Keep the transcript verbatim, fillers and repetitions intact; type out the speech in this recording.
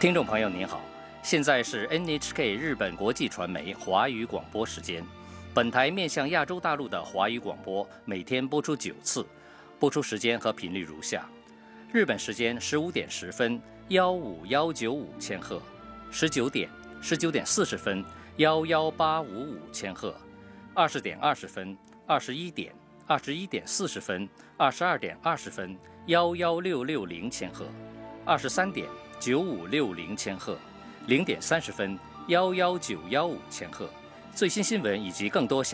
听众朋友您好，现在是 N H K 日本国际传媒华语广播时间。本台面向亚洲大陆的华语广播每天播出九次，播出时间和频率如下：日本时间十五点十分，幺五幺九五千赫；十九点、十九点四十分，幺幺八五五千赫；二十点二十分、二十一点、二十一点四十分、二十二点二十分，幺幺六六零千赫；二十三点。九五六零千赫，零点三十分，幺幺九幺五千赫。最新新闻以及更多详